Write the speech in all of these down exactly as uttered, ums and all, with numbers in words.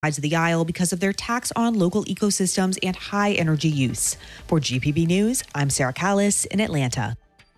sides of the aisle because of their tax on local ecosystems and high energy use. For G P B News, I'm Sarah Callis in Atlanta.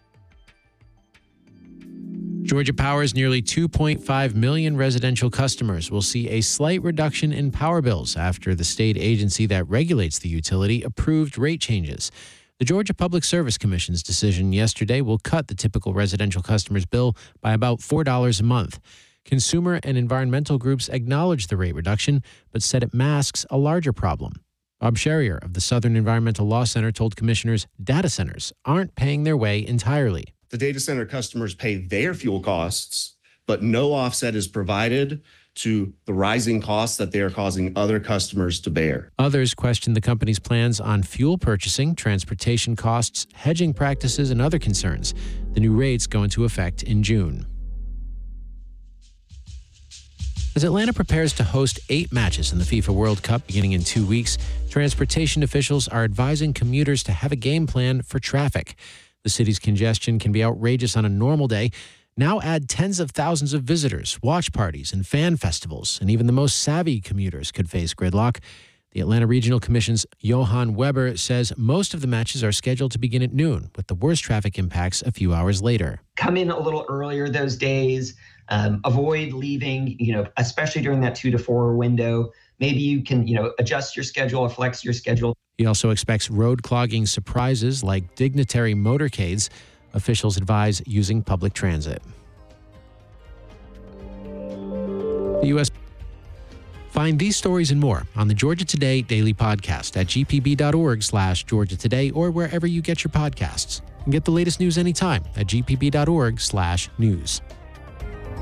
Georgia Power's nearly two point five million residential customers will see a slight reduction in power bills after the state agency that regulates the utility approved rate changes. The Georgia Public Service Commission's decision yesterday will cut the typical residential customer's bill by about four dollars a month. Consumer and environmental groups acknowledged the rate reduction, but said it masks a larger problem. Bob Sherrier of the Southern Environmental Law Center told commissioners data centers aren't paying their way entirely. The data center customers pay their fuel costs, but no offset is provided to the rising costs that they are causing other customers to bear. Others questioned the company's plans on fuel purchasing, transportation costs, hedging practices, and other concerns. The new rates go into effect in June. As Atlanta prepares to host eight matches in the FIFA World Cup beginning in two weeks, transportation officials are advising commuters to have a game plan for traffic. The city's congestion can be outrageous on a normal day. Now add tens of thousands of visitors, watch parties, and fan festivals, and even the most savvy commuters could face gridlock. The Atlanta Regional Commission's Johan Weber says most of the matches are scheduled to begin at noon, with the worst traffic impacts a few hours later. Come in a little earlier those days. Um, avoid leaving, you know, especially during that two to four window. Maybe you can, you know, adjust your schedule or flex your schedule. He also expects road clogging surprises like dignitary motorcades. Officials advise using public transit. The U S Find these stories and more on the Georgia Today Daily Podcast at g p b dot org slash Georgia Today or wherever you get your podcasts. And get the latest news anytime at g p b dot org slash news.